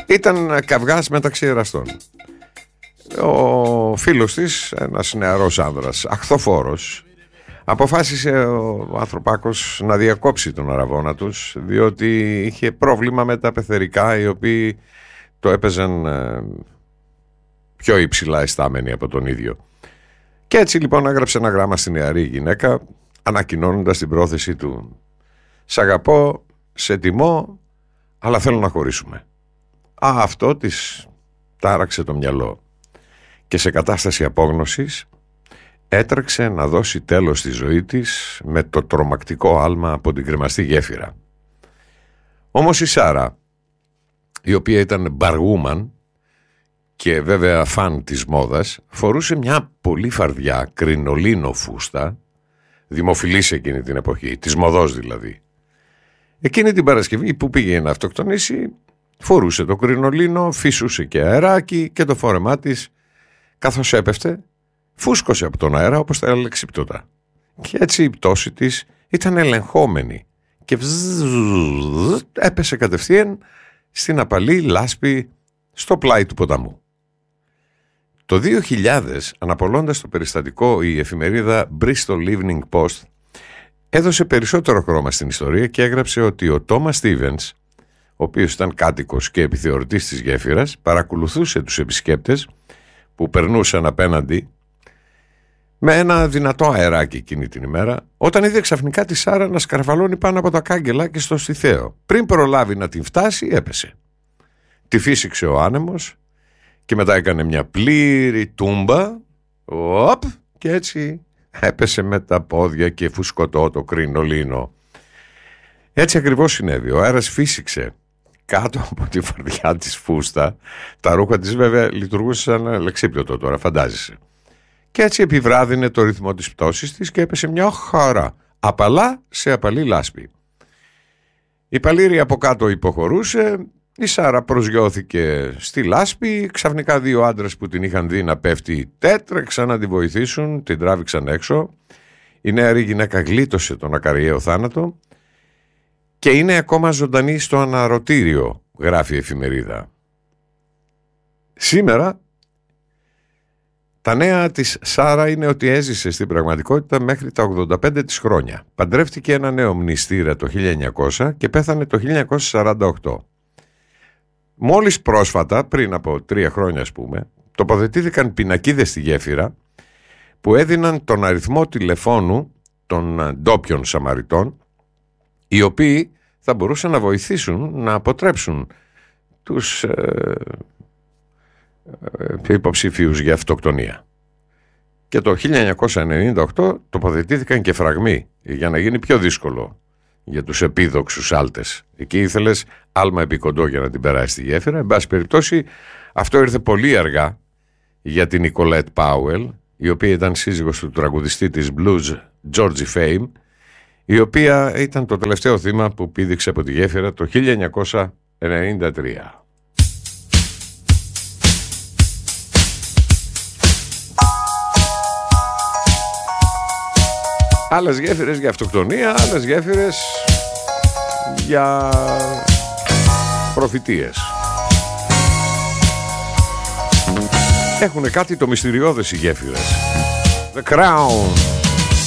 Ήταν καυγάς μεταξύ εραστών. Ο φίλος της, ένας νεαρός άνδρας, αχθοφόρος, αποφάσισε ο ανθρωπάκος να διακόψει τον αραβώνα τους, διότι είχε πρόβλημα με τα πεθερικά, οι οποίοι το έπαιζαν πιο υψηλά αισθάμενοι από τον ίδιο. Και έτσι λοιπόν έγραψε ένα γράμμα στη νεαρή γυναίκα, ανακοινώνοντας την πρόθεση του: «Σ' αγαπώ, σε τιμώ, αλλά θέλω να χωρίσουμε». Αυτό της τάραξε το μυαλό και σε κατάσταση απόγνωσης έτρεξε να δώσει τέλος στη ζωή της με το τρομακτικό άλμα από την κρεμαστή γέφυρα. Όμως η Σάρα, η οποία ήταν μπαργούμαν και βέβαια φαν της μόδας, φορούσε μια πολύ φαρδιά κρινολίνο φούστα, δημοφιλής εκείνη την εποχή, της μοδός δηλαδή. Εκείνη την Παρασκευή που πήγε να αυτοκτονήσει, φορούσε το κρινολίνο, φύσουσε και αεράκι και το φόρεμά της, καθώς έπεφτε, φούσκωσε από τον αέρα όπως τα αλεξίπτωτα. Και έτσι η πτώση της ήταν ελεγχόμενη και έπεσε κατευθείαν στην απαλή λάσπη στο πλάι του ποταμού. Το 2000, αναπολώντας το περιστατικό, η εφημερίδα Bristol Evening Post έδωσε περισσότερο χρώμα στην ιστορία και έγραψε ότι ο Τόμας Στίβενς, ο οποίος ήταν κάτοικος και επιθεωρητής της γέφυρας, παρακολουθούσε τους επισκέπτες που περνούσαν απέναντι με ένα δυνατό αεράκι εκείνη την ημέρα, όταν είδε ξαφνικά τη Σάρα να σκαρβαλώνει πάνω από τα κάγκελα και στο στιθαίο. Πριν προλάβει να την φτάσει, έπεσε. Τη φύσηξε ο άνεμος και μετά έκανε μια πλήρη τούμπα, και έτσι έπεσε με τα πόδια και φουσκωτό το κρινολίνο. Έτσι ακριβώς συνέβη. Ο αέρας φύσηξε κάτω από τη φαρδιά της φούστα. Τα ρούχα της βέβαια λειτουργούσαν σαν λεξίπτωτο, τώρα φαντάζεσαι. Και έτσι επιβράδυνε το ρυθμό της πτώσης της και έπεσε μια χαρά, απαλά σε απαλή λάσπη. Η παλήρη από κάτω υποχωρούσε, η Σάρα προσγειώθηκε στη λάσπη, ξαφνικά δύο άντρες που την είχαν δει να πέφτει τέτρεξαν να τη βοηθήσουν, την τράβηξαν έξω. Η νεαρή γυναίκα γλίτωσε τον ακαριαίο θάνατο και είναι ακόμα ζωντανή στο αναρωτήριο, γράφει η εφημερίδα. Σήμερα τα νέα της Σάρα είναι ότι έζησε στην πραγματικότητα μέχρι τα 85 της χρόνια. Παντρεύτηκε ένα νέο μνηστήρα το 1900 και πέθανε το 1948. Μόλις πρόσφατα, πριν από 3 χρόνια ας πούμε, τοποθετήθηκαν πινακίδες στη γέφυρα που έδιναν τον αριθμό τηλεφώνου των ντόπιων Σαμαριτών, οι οποίοι θα μπορούσαν να βοηθήσουν να αποτρέψουν τους υποψήφιους για αυτοκτονία. Και το 1998 τοποθετήθηκαν και φραγμοί για να γίνει πιο δύσκολο για τους επίδοξους άλτες. Εκεί ήθελες άλμα επικοντό για να την περάσει στη γέφυρα. Εν πάση περιπτώσει, αυτό ήρθε πολύ αργά για την Νικολέτ Πάουελ, η οποία ήταν σύζυγος του τραγουδιστή της blues Georgie Fame, η οποία ήταν το τελευταίο θύμα που πήδηξε από τη γέφυρα το 1993. Άλλες γέφυρες για αυτοκτονία, άλλες γέφυρες για προφητείες. Έχουν κάτι το μυστηριώδες οι γέφυρες. The Crown.